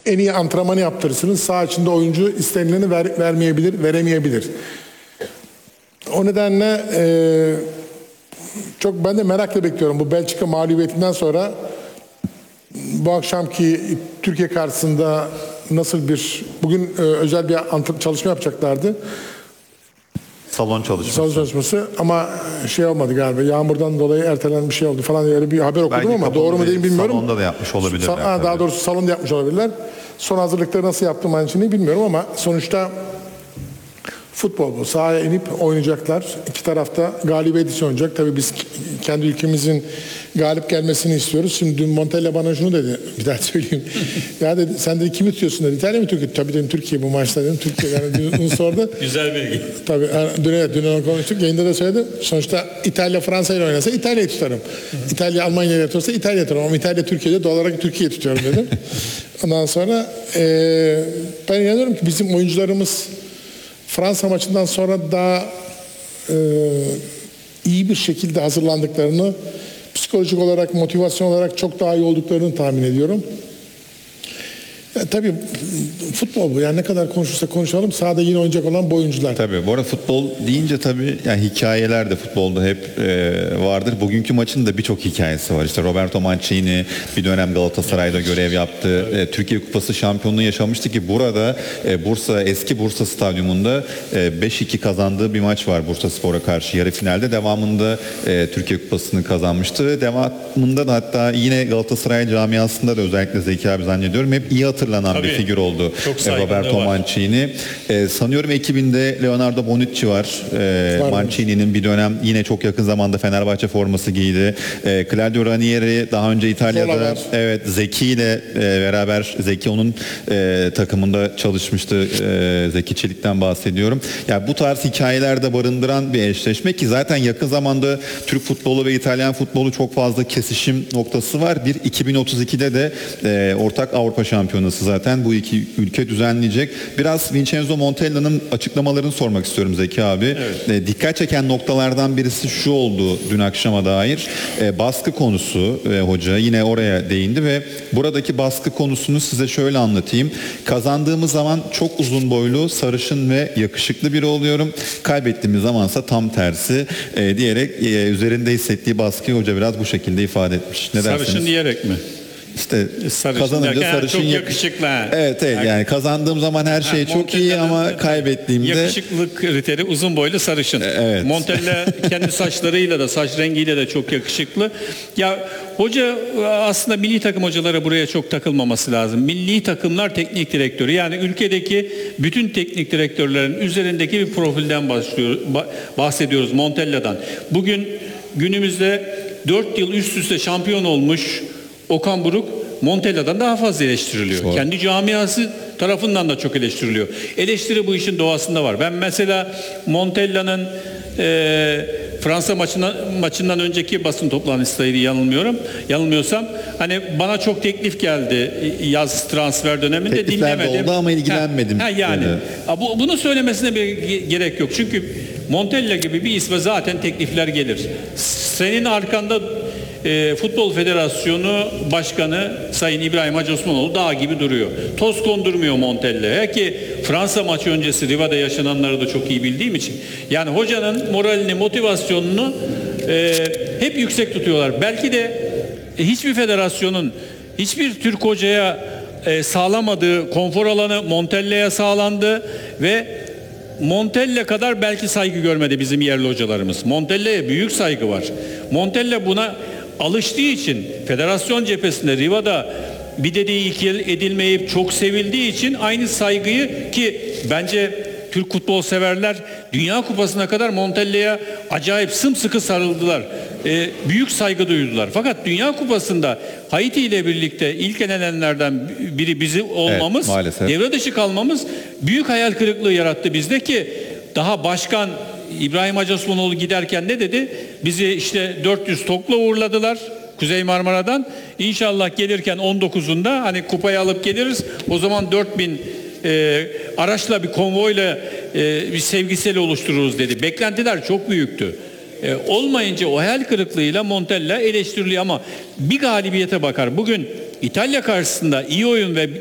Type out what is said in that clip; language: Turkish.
En iyi antrenmanı yaptırırsınız. Saha içinde oyuncu istenileni vermeyebilir, veremeyebilir. O nedenle çok ben de merakla bekliyorum. Bu Belçika mağlubiyetinden sonra bu akşamki Türkiye karşısında nasıl bir... Bugün özel bir çalışma yapacaklardı. Salon çalışması. Salon çalışması ama şey olmadı galiba. Yağmurdan dolayı ertelenen bir şey oldu falan öyle bir haber okudum Belki ama doğru mu değil bilmiyorum. Salonda da yapmış olabilirler. Daha doğrusu salonda yapmış olabilirler. Son hazırlıkları nasıl yaptım aynı şeyi bilmiyorum ama sonuçta futbol bu. Sahaya inip oynayacaklar. İki tarafta galibiyet için oynayacak. Tabii biz kendi ülkemizin galip gelmesini istiyoruz. Şimdi dün Montella bana şunu dedi. Bir daha söyleyeyim. Ya dedi sen dedi kimi tutuyorsun dedi. İtalya mı Türkiye? Tabii dedim Türkiye bu maçta dedim. Türkiye yani bunu sordu. Güzel bilgi. Tabii dün onu konuştuk. Yayında da söyledim. Sonuçta İtalya Fransa ile oynasa İtalya'yı tutarım. İtalya Almanya ile tutarsa İtalya'yı tutarım. Ama İtalya Türkiye'de doğal olarak Türkiye'yi tutuyorum dedim. Ondan sonra ben inanıyorum ki bizim oyuncularımız Fransa maçından sonra daha iyi bir şekilde hazırlandıklarını, psikolojik olarak, motivasyon olarak çok daha iyi olduklarını tahmin ediyorum. Tabii futbol bu. Yani ne kadar konuşursak konuşalım sahada yine oynayacak olan bu oyuncular. Tabii bu arada futbol deyince tabii yani hikayeler de futbolda hep vardır. Bugünkü maçın da birçok hikayesi var. İşte Roberto Mancini bir dönem Galatasaray'da görev yaptı. Türkiye Kupası şampiyonluğu yaşamıştı ki burada eski Bursa Stadyumunda 5-2 kazandığı bir maç var Bursaspor'a karşı yarı finalde. Devamında Türkiye Kupası'nı kazanmıştı ve devamında da hatta yine Galatasaray camiasında da özellikle Zeki abi zannediyorum hep iyi hatırlanan bir figür oldu Roberto Mancini. Sanıyorum ekibinde Leonardo Bonucci var. Mancini'nin bir dönem yine çok yakın zamanda Fenerbahçe forması giydi. Claudio Ranieri daha önce İtalya'da Zeki ile beraber Zeki onun takımında çalışmıştı. Zeki Çelik'ten bahsediyorum. Yani bu tarz hikayelerde barındıran bir eşleşme ki zaten yakın zamanda Türk futbolu ve İtalyan futbolu çok fazla kesişim noktası var. 2032'de de ortak Avrupa Şampiyonası zaten bu iki ülke düzenleyecek. Biraz Vincenzo Montella'nın açıklamalarını sormak istiyorum Zeki abi. Evet. Dikkat çeken noktalardan birisi şu oldu dün akşama dair. Baskı konusu hoca yine oraya değindi ve buradaki baskı konusunu size şöyle anlatayım. Kazandığımız zaman çok uzun boylu, sarışın ve yakışıklı biri oluyorum. Kaybettiğimiz zamansa tam tersi diyerek üzerinde hissettiği baskıyı hoca biraz bu şekilde ifade etmiş. Ne dersiniz? Sarışın diyerek mi? İşte sarışın kazanınca sarışın çok yakışıklı. Evet yani kazandığım zaman her şey çok iyi ama kaybettiğimde yakışıklılık kriteri uzun boylu sarışın. Evet. Montella kendi saçlarıyla da saç rengiyle de çok yakışıklı. Ya hoca aslında milli takım hocalara buraya çok takılmaması lazım. Milli takımlar teknik direktörü yani ülkedeki bütün teknik direktörlerin üzerindeki bir profilden bahsediyoruz Montella'dan. Bugün günümüzde 4 yıl üst üste şampiyon olmuş Okan Buruk Montella'dan daha fazla eleştiriliyor. Doğru. Kendi camiası tarafından da çok eleştiriliyor. Eleştiri bu işin doğasında var. Ben mesela Montella'nın Fransa maçından önceki basın toplantısıydı yanılmıyorsam. Hani bana çok teklif geldi yaz transfer döneminde teklifler dinlemedim. Oldu ama ilgilenmedim. Yani bunu söylemesine bir gerek yok. Çünkü Montella gibi bir isme zaten teklifler gelir. Senin arkanda Futbol Federasyonu Başkanı Sayın İbrahim Hacı Osmanoğlu dağ gibi duruyor. Toz kondurmuyor Montella'ya ki Fransa maçı öncesi Riva'da yaşananları da çok iyi bildiğim için. Yani hocanın moralini, motivasyonunu hep yüksek tutuyorlar. Belki de hiçbir federasyonun hiçbir Türk hocaya sağlamadığı konfor alanı Montella'ya sağlandı ve Montella kadar belki saygı görmedi bizim yerli hocalarımız. Montella'ya büyük saygı var. Montella buna alıştığı için federasyon cephesinde Riva'da bir dediği iki edilmeyip çok sevildiği için aynı saygıyı ki bence Türk futbol severler Dünya Kupası'na kadar Montella'ya acayip sımsıkı sarıldılar. Büyük saygı duydular. Fakat Dünya Kupası'nda Haiti ile birlikte ilk elenenlerden biri bizi olmamız, devre dışı kalmamız büyük hayal kırıklığı yarattı bizde ki daha başkan İbrahim Hacı Osmanoğlu giderken ne dedi? Bizi işte 400 topla uğurladılar Kuzey Marmara'dan. İnşallah gelirken 19'unda hani kupayı alıp geliriz. O zaman 4000 araçla bir konvoyla bir sevgisel oluştururuz dedi. Beklentiler çok büyüktü. Olmayınca o hayal kırıklığıyla Montella eleştiriliyor ama bir galibiyete bakar. Bugün İtalya karşısında iyi oyun ve